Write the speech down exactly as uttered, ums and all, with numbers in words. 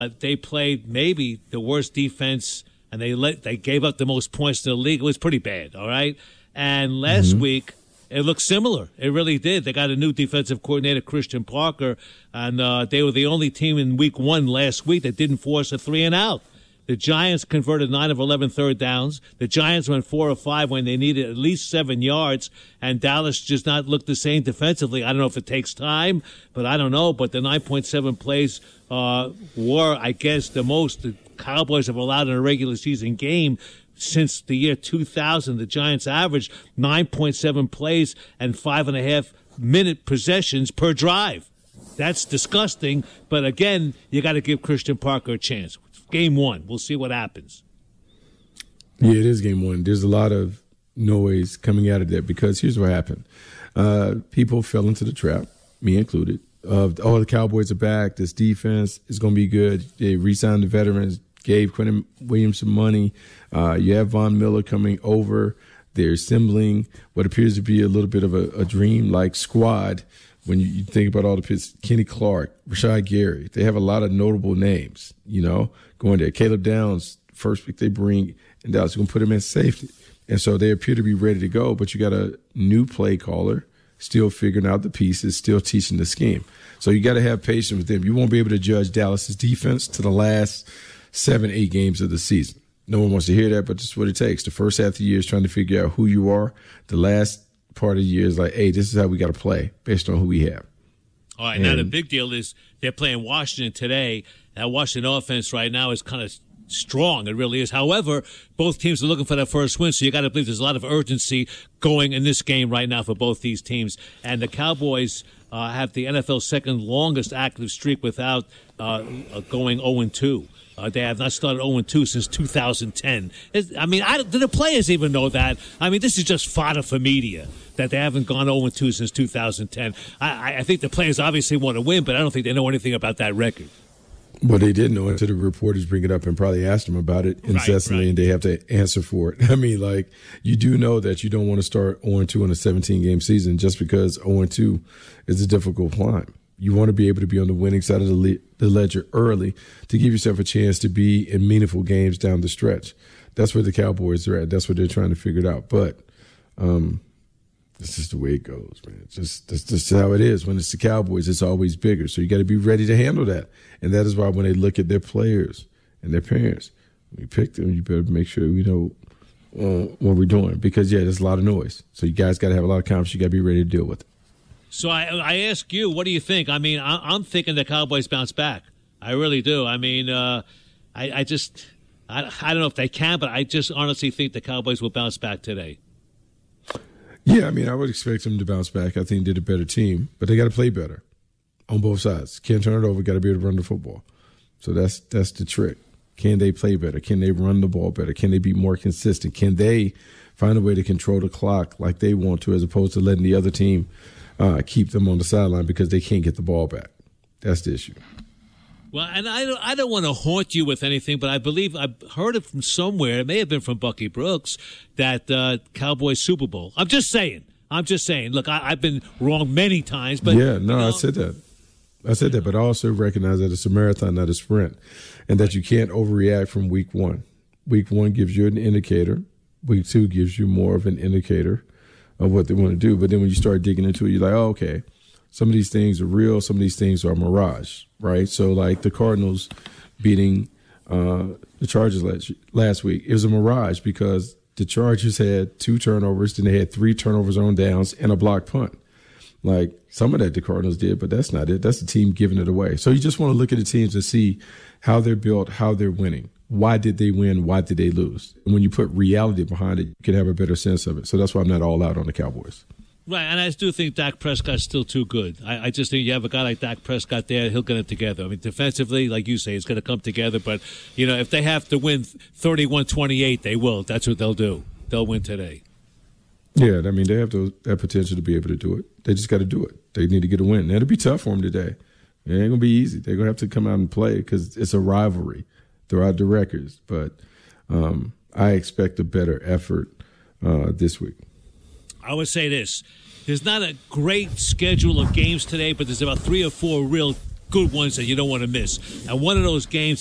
Uh, they played maybe the worst defense, and they let they gave up the most points in the league. It was pretty bad, all right? And last Mm-hmm. week, it looked similar. It really did. They got a new defensive coordinator, Christian Parker, and uh, they were the only team in week one last week that didn't force a three and out. The Giants converted nine of eleven third downs. The Giants went four of five when they needed at least seven yards, and Dallas just not looked the same defensively. I don't know if it takes time, but I don't know. But the nine point seven plays uh, were, I guess, the most the Cowboys have allowed in a regular season game since the year two thousand. The Giants averaged nine point seven plays and five and a half minute possessions per drive. That's disgusting, but again, you got to give Christian Parker a chance. Game one. We'll see what happens. Yeah, it is game one. There's a lot of noise coming out of that because here's what happened. Uh, people fell into the trap, me included, of, oh, the Cowboys are back. This defense is going to be good. They re-signed the veterans, gave Quentin Williams some money. Uh, you have Von Miller coming over. They're assembling what appears to be a little bit of a, a dream-like squad. When you, you think about all the pits, Kenny Clark, Rashad Gary, they have a lot of notable names, you know, going there. Caleb Downs, first pick they bring in Dallas, going to put him in safety. And so they appear to be ready to go, but you got a new play caller, still figuring out the pieces, still teaching the scheme. So you got to have patience with them. You won't be able to judge Dallas's defense to the last seven, eight games of the season. No one wants to hear that, but that's what it takes. The first half of the year is trying to figure out who you are. The last part of the year is like, hey, this is how we got to play based on who we have. All right, and now the big deal is they're playing Washington today. That Washington offense right now is kind of strong. It really is. However, both teams are looking for that first win, so you got to believe there's a lot of urgency going in this game right now for both these teams. And the Cowboys uh, have the N F L's second longest active streak without uh, going oh and two. Uh, they have not started oh and two since two thousand ten. It's, I mean, I, do the players even know that? I mean, this is just fodder for media that they haven't gone oh and two since two thousand ten. I, I think the players obviously want to win, but I don't think they know anything about that record. Well, they did know until the reporters bring it up and probably asked them about it incessantly, right, right. And they have to answer for it. I mean, like, you do know that you don't want to start oh and two in a seventeen-game season just because oh and two is a difficult climb. You want to be able to be on the winning side of the, le- the ledger early to give yourself a chance to be in meaningful games down the stretch. That's where the Cowboys are at. That's what they're trying to figure it out. But um, this is the way it goes, man. It's just that's just how it is. When it's the Cowboys, it's always bigger. So you got to be ready to handle that. And that is why when they look at their players and their parents, when you pick them, you better make sure we know uh, what we're doing. Because, yeah, there's a lot of noise. So you guys got to have a lot of confidence. You got to be ready to deal with it. So I, I ask you, what do you think? I mean, I, I'm thinking the Cowboys bounce back. I really do. I mean, uh, I, I just, I, I don't know if they can, but I just honestly think the Cowboys will bounce back today. Yeah, I mean, I would expect them to bounce back. I think they're a better team, but they got to play better on both sides. Can't turn it over. Got to be able to run the football. So that's that's the trick. Can they play better? Can they run the ball better? Can they be more consistent? Can they find a way to control the clock like they want to, as opposed to letting the other team Uh, keep them on the sideline because they can't get the ball back? That's the issue. Well, and I don't, I don't want to haunt you with anything, but I believe I've heard it from somewhere. It may have been from Bucky Brooks that uh, Cowboys Super Bowl. I'm just saying. I'm just saying. Look, I, I've been wrong many times, but yeah, no, you know, I said that. I said that, but I also recognize that it's a marathon, not a sprint, and that you can't overreact from week one. Week one gives you an indicator. Week two gives you more of an indicator of what they want to do. But then when you start digging into it, you're like, oh, okay, some of these things are real. Some of these things are mirage, right? So like the Cardinals beating uh, the Chargers last, last week, it was a mirage because the Chargers had two turnovers, then they had three turnovers on downs and a blocked punt. Like some of that the Cardinals did, but that's not it. That's the team giving it away. So you just want to look at the teams and see how they're built, how they're winning. Why did they win? Why did they lose? And when you put reality behind it, you can have a better sense of it. So that's why I'm not all out on the Cowboys. Right, and I do think Dak Prescott's still too good. I, I just think you have a guy like Dak Prescott there, he'll get it together. I mean, defensively, like you say, it's going to come together. But, you know, if they have to win thirty-one twenty-eight, they will. That's what they'll do. They'll win today. Yeah, I mean, they have those, that potential to be able to do it. They just got to do it. They need to get a win. Now, it'll be tough for them today. It ain't going to be easy. They're going to have to come out and play because it's a rivalry throughout the records. But um, I expect a better effort uh, this week. I would say this. There's not a great schedule of games today, but there's about three or four real good ones that you don't want to miss. And one of those games